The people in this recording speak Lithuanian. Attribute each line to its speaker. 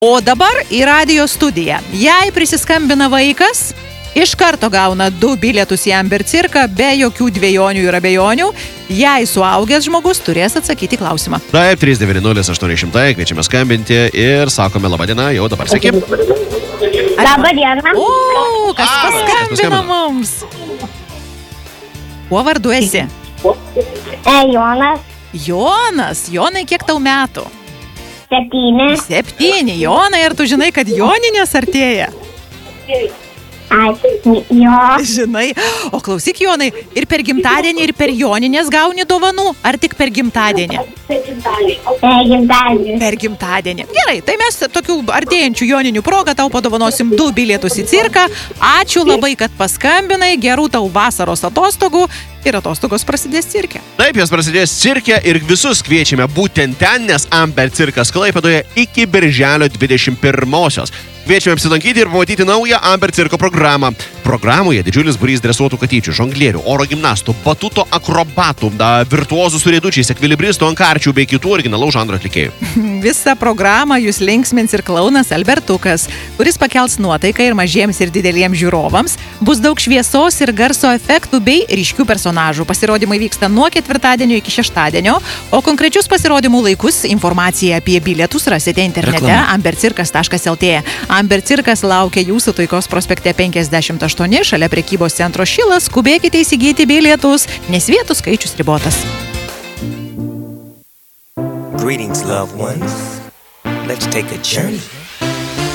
Speaker 1: O dabar į radijo studiją. Jei prisiskambina vaikas, iš karto gauna 2 bilietus į Amber cirką, be jokių dvejonių ir abejonių. Jei suaugęs žmogus turės atsakyti klausimą.
Speaker 2: Taip, 390-800, kviečiame skambinti ir sakome labą dieną, jau dabar sveiki.
Speaker 3: Labą dieną.
Speaker 1: O, kas paskambino mums? Kuo vardu esi?
Speaker 3: Jonas.
Speaker 1: Jonas. Jonai, kiek tau metų?
Speaker 3: 7.
Speaker 1: Jonai, ar tu žinai, kad joninės artėja?
Speaker 3: Jo.
Speaker 1: Žinai, o klausyk, Jonai, ir per gimtadienį, ir per joninės gauni dovanų, ar tik per gimtadienį?
Speaker 3: Gimtadienį.
Speaker 1: Per gimtadienį. Gerai, tai mes tokių artėjančių joninių progą tau padovanosim 2 bilietus į cirką. Ačiū labai, kad paskambinai, gerų tau vasaros atostogų ir atostogos prasidės cirke.
Speaker 2: Taip, jos prasidės cirke ir visus kviečiame būtent ten, nes Amber cirkas Klaipėdoje iki birželio 21-osios. Kviečiame apsilankyti ir pamatyti naują Amber cirko programą. Programoje didžiulis būrys dresuotų katyčių, žonglierių, oro gimnastų, batuto akrobatų, virtuozų su riedučiais, ekvilibristų, ankarčių bei kitų originalaus žanro atlikėjų.
Speaker 1: Visą programą jūs linksmins ir klounas Albertukas, kuris pakels nuotaiką ir mažiems ir dideliems žiūrovams. Bus daug šviesos ir garso efektų bei ryškių personažų. Pasirodymai vyksta nuo ketvirtadienio iki šeštadienio, o konkrečius pasirodymų laikus informaciją apie bilietus rasite internete ambercirkas.lt. Amber cirkas laukia jūsų Taikos prospekte 58 šalia prekybos centro Šilas. Skubėkite įsigyti bilietus, nes vietų skaičius ribotas.
Speaker 4: Greetings, loved ones. Let's take a journey.